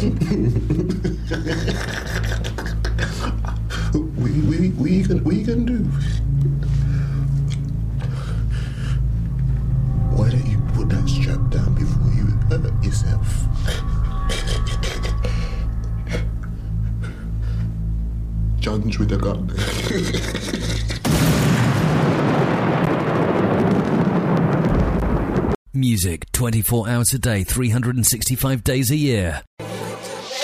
What you gonna do? Why don't you put that strap down before you hurt yourself? John's with a gun. Music 24 hours a day, 365 days a year.